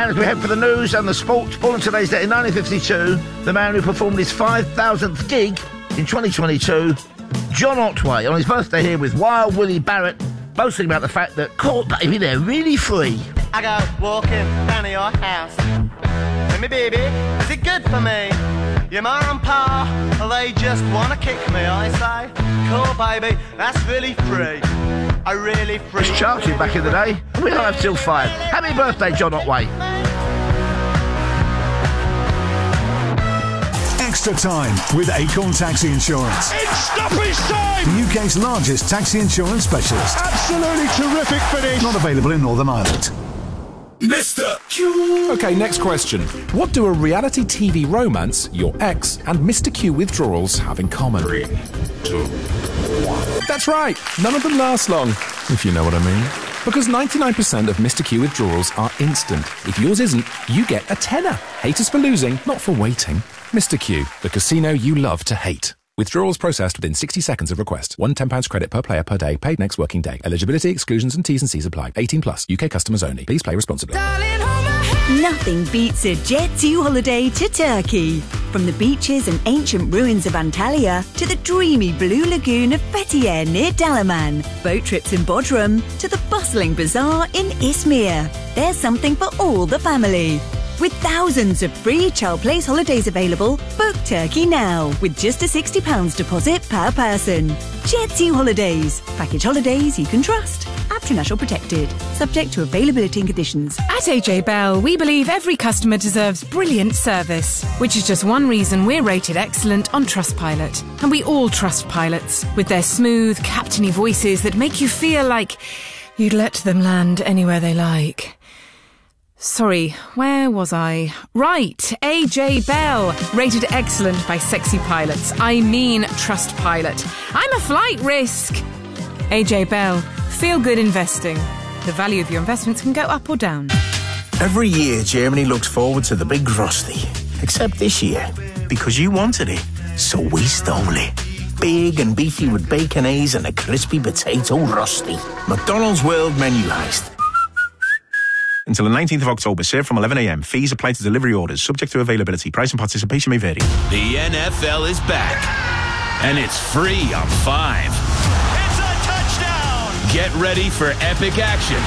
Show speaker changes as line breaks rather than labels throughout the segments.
And as we head for the news and the sports, born today's date in 1952, the man who performed his 5,000th gig in 2022, John Otway, on his birthday here with Wild Willie Barrett, boasting about the fact that, court baby, they're really free.
I go walking down to your house. Hey, me baby, is it good for me? Your mum and pa, they just wanna kick me. I say, cool baby, that's really free. I really free.
It's charted back in the day. We're live till 5. Happy birthday, John Otway.
Extra time with Acorn Taxi Insurance.
It's stoppage time!
The UK's largest taxi insurance specialist.
Absolutely terrific finish.
Not available in Northern Ireland.
Mr. Q.
Okay, next question. What do a reality TV romance, your ex, and Mr. Q withdrawals have in common?
3, 2, 1.
That's right. None of them last long, if you know what I mean. Because 99% of Mr. Q withdrawals are instant. If yours isn't, you get a tenner. Hate us for losing, not for waiting. Mr. Q, the casino you love to hate. Withdrawals processed within 60 seconds of request. £1 credit per player per day. Paid next working day. Eligibility, exclusions and T's and C's apply. 18 plus. UK customers only. Please play responsibly.
Nothing beats a Jet2 holiday to Turkey. From the beaches and ancient ruins of Antalya to the dreamy blue lagoon of Fethiye near Dalaman, boat trips in Bodrum to the bustling bazaar in Izmir. There's something for all the family. With thousands of free Child Place holidays available, book Turkey now with just a £60 deposit per person. Jet2 Holidays. Package holidays you can trust. National protected. Subject to availability and conditions.
At AJ Bell, we believe every customer deserves brilliant service, which is just one reason we're rated excellent on Trustpilot. And we all trust pilots, with their smooth, captainy voices that make you feel like you'd let them land anywhere they like. Sorry, where was I? Right, AJ Bell, rated excellent by sexy pilots. I mean Trustpilot. I'm a flight risk. AJ Bell, feel good investing. The value of your investments can go up or down.
Every year, Germany looks forward to the big Frosty. Except this year, because you wanted it, so we stole it. Big and beefy with baconaise and a crispy potato rusty. McDonald's World Menu Heist.
Until the 19th of October, served from 11 a.m. Fees apply to delivery orders, subject to availability. Price and participation may vary.
The NFL is back, and it's free on 5.
It's a touchdown!
Get ready for epic action.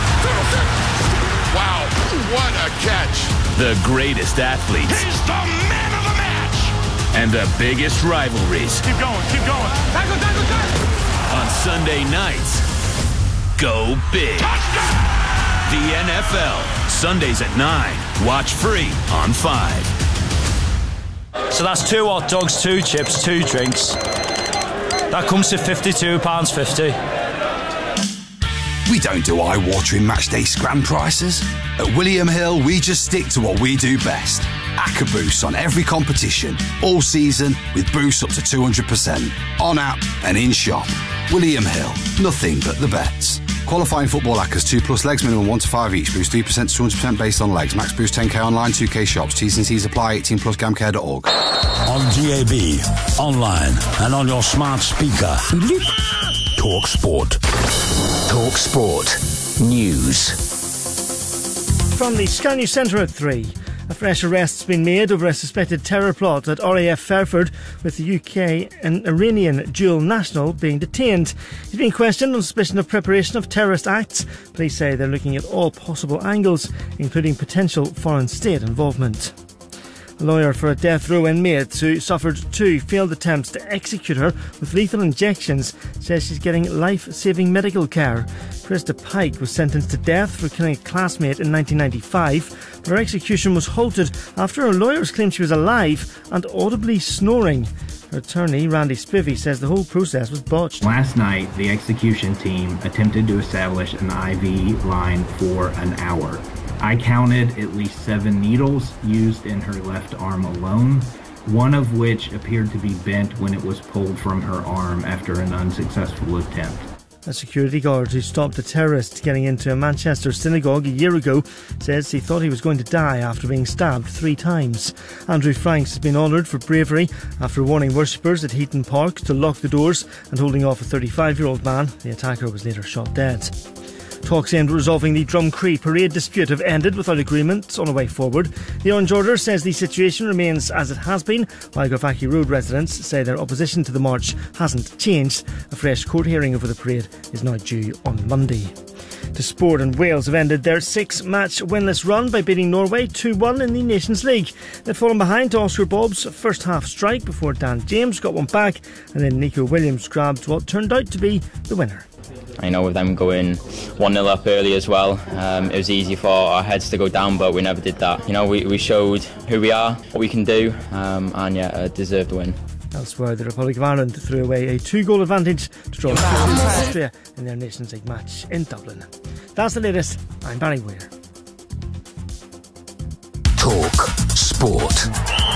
Wow, what a catch.
The greatest athletes.
He's the man of the match!
And the biggest rivalries.
Keep going, keep going. Tackle, tackle, tackle!
On Sunday nights, go big.
Touchdown!
The NFL, Sundays at 9. Watch free on 5.
So that's 2 hot dogs, 2 chips, 2 drinks. That comes to £52.50.
We don't do eye-watering matchday scram prices. At William Hill, we just stick to what we do best. Acca boosts on every competition, all season, with boosts up to 200%. On app and in shop. William Hill, nothing but the bets. Qualifying football accas 2+ legs, minimum 1 to 5 each. Boost 3% to 200% based on legs. Max boost 10k online, 2k shops. T's and C's apply. 18+ gamcare.org.
On DAB, online, and on your smart speaker. Talk Sport.
Talk Sport. News.
From the Sky News Centre at 3. A fresh arrest's been made over a suspected terror plot at RAF Fairford, with the UK and Iranian dual national being detained. He's being questioned on suspicion of preparation of terrorist acts. Police say they're looking at all possible angles, including potential foreign state involvement. A lawyer for a death row inmate who suffered 2 failed attempts to execute her with lethal injections says she's getting life-saving medical care. Krista Pike was sentenced to death for killing a classmate in 1995, but her execution was halted after her lawyers claimed she was alive and audibly snoring. Her attorney, Randy Spivey, says the whole process was botched.
Last night, the execution team attempted to establish an IV line for an hour. I counted at least 7 needles used in her left arm alone, one of which appeared to be bent when it was pulled from her arm after an unsuccessful attempt.
A security guard who stopped a terrorist getting into a Manchester synagogue a year ago says he thought he was going to die after being stabbed 3 times. Andrew Franks has been honoured for bravery after warning worshippers at Heaton Park to lock the doors and holding off a 35-year-old man. The attacker was later shot dead. Talks aimed at resolving the Drumcree parade dispute have ended without agreement on a way forward. The Orange Order says the situation remains as it has been, while Gofaki Road residents say their opposition to the march hasn't changed. A fresh court hearing over the parade is now due on Monday. To sport, and Wales have ended their 6-match winless run by beating Norway 2-1 in the Nations League. They'd fallen behind to Oscar Bob's first half strike before Dan James got one back, and then Nico Williams grabbed what turned out to be the winner.
I know with them going 1-0 up early as well, it was easy for our heads to go down, but we never did that. You know, we showed who we are, what we can do, and deserved the win.
Elsewhere, the Republic of Ireland threw away a 2-goal advantage to draw Austria in their Nations League match in Dublin. That's the latest. I'm Barry Weir.
Talk Sport.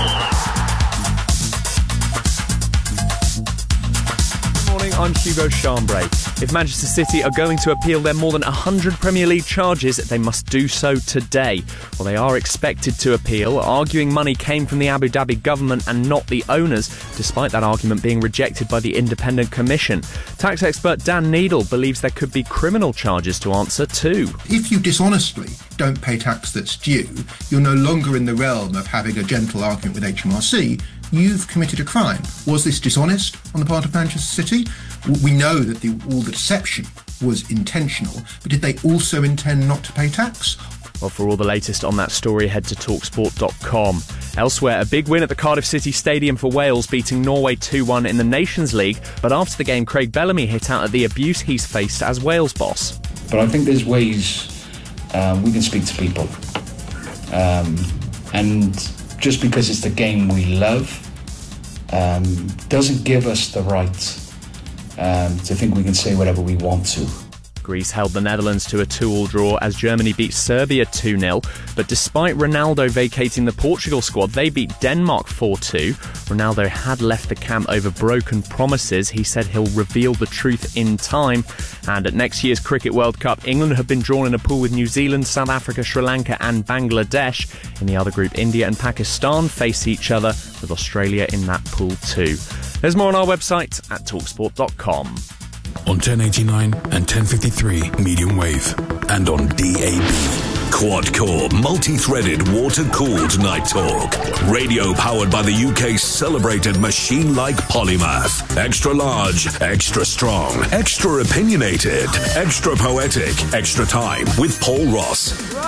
Morning, I'm Hugo Chambray. If Manchester City are going to appeal their more than 100 Premier League charges, they must do so today. Well, they are expected to appeal, arguing money came from the Abu Dhabi government and not the owners, despite that argument being rejected by the Independent Commission. Tax expert Dan Needle believes there could be criminal charges to answer too.
If you dishonestly don't pay tax that's due, you're no longer in the realm of having a gentle argument with HMRC. You've committed a crime. Was this dishonest on the part of Manchester City? We know that all the deception was intentional, but did they also intend not to pay tax?
Well, for all the latest on that story, head to talksport.com. Elsewhere, a big win at the Cardiff City Stadium for Wales, beating Norway 2-1 in the Nations League. But after the game, Craig Bellamy hit out at the abuse he's faced as Wales boss.
But I think there's ways we can speak to people. And just because it's the game we love doesn't give us the right to think we can say whatever we want to.
Greece held the Netherlands to a 2-2 draw as Germany beat Serbia 2-0. But despite Ronaldo vacating the Portugal squad, they beat Denmark 4-2. Ronaldo had left the camp over broken promises. He said he'll reveal the truth in time. And at next year's Cricket World Cup, England have been drawn in a pool with New Zealand, South Africa, Sri Lanka and Bangladesh. In the other group, India and Pakistan face each other, with Australia in that pool too. There's more on our website at talksport.com.
On 1089 and 1053 medium wave, and on DAB.
Quad-core, multi-threaded, water-cooled Night Talk. Radio powered by the UK's celebrated machine-like polymath. Extra large, extra strong, extra opinionated, extra poetic, extra time with Paul Ross.